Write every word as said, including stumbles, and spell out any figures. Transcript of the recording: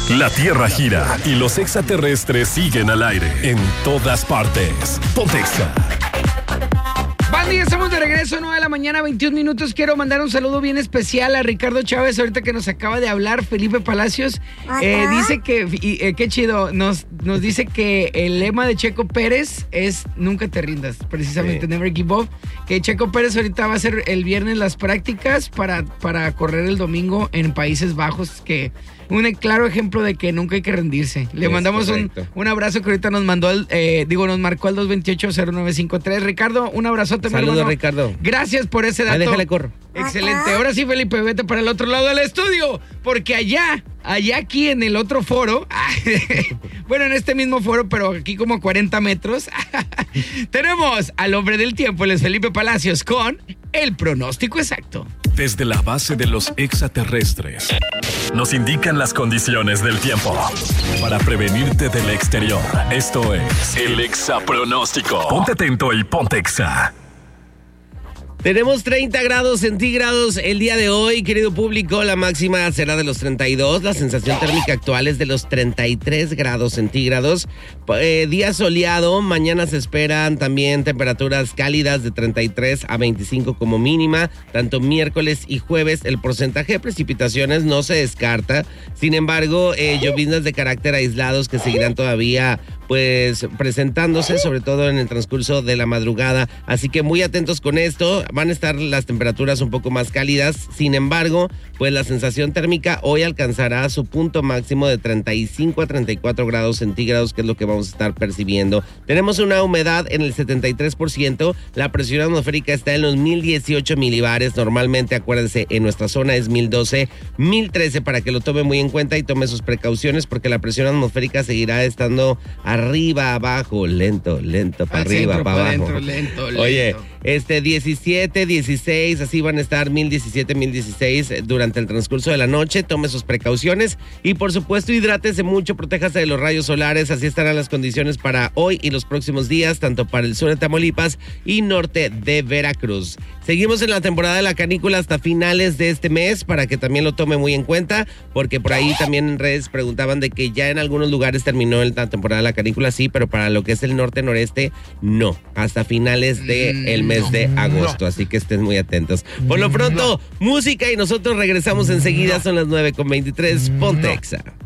La Tierra gira y los extraterrestres siguen al aire en todas partes. Ponte Exa. Bandi, estamos de regreso, nueve de la mañana, veintiún minutos. Quiero mandar un saludo bien especial a Ricardo Chávez, ahorita que nos acaba de hablar, Felipe Palacios. Eh, dice que, y, eh, qué chido, nos, nos dice que el lema de Checo Pérez es nunca te rindas, precisamente, sí. Never give up. Que Checo Pérez ahorita va a hacer el viernes las prácticas para, para correr el domingo en Países Bajos, que un claro ejemplo de que nunca hay que rendirse. Le es mandamos un, un abrazo que ahorita nos mandó, el, eh, digo, nos marcó al dos dos ocho, cero nueve cinco tres. Ricardo, un abrazote. Saludos, Ricardo. Gracias por ese dato. Ah, déjale corro. Excelente. Ahora sí, Felipe, vete para el otro lado del estudio, porque allá, allá aquí en el otro foro, bueno, en este mismo foro, pero aquí como cuarenta metros, tenemos al hombre del tiempo, él es Felipe Palacios, con el pronóstico exacto. Desde la base de los extraterrestres nos indican las condiciones del tiempo para prevenirte del exterior. Esto es el Exapronóstico. Ponte atento y ponte Exa. Tenemos treinta grados centígrados el día de hoy, querido público. La máxima será de los treinta y dos. La sensación térmica actual es de los treinta y tres grados centígrados. Eh, día soleado. Mañana se esperan también temperaturas cálidas de treinta y tres a veinticinco como mínima. Tanto miércoles y jueves el porcentaje de precipitaciones no se descarta. Sin embargo, eh, lloviznas de carácter aislados que seguirán todavía pues presentándose, sobre todo en el transcurso de la madrugada. Así que muy atentos con esto. Van a estar las temperaturas un poco más cálidas. Sin embargo, pues la sensación térmica hoy alcanzará su punto máximo de treinta y cinco a treinta y cuatro grados centígrados, que es lo que vamos a estar percibiendo. Tenemos una humedad en el setenta y tres por ciento. La presión atmosférica está en los mil dieciocho milibares. Normalmente, acuérdense, en nuestra zona es mil doce, mil trece, para que lo tome muy en cuenta y tome sus precauciones, porque la presión atmosférica seguirá estando arriba, abajo, lento, lento, para arriba, para abajo. Dentro, lento, lento. Oye, este diecisiete, dieciséis, así van a estar mil diecisiete, mil dieciséis durante el transcurso de la noche. Tome sus precauciones y por supuesto hidrátese mucho, protéjase de los rayos solares. Así estarán las condiciones para hoy y los próximos días, tanto para el sur de Tamaulipas y norte de Veracruz. Seguimos en la temporada de la canícula hasta finales de este mes, para que también lo tome muy en cuenta, porque por ahí también en redes preguntaban de que ya en algunos lugares terminó la temporada de la canícula. Sí, pero para lo que es el norte-noreste, no, hasta finales del mes mes de agosto, así que estén muy atentos. Por lo pronto, música y nosotros regresamos enseguida, son las nueve con veintitrés, Ponte Exa.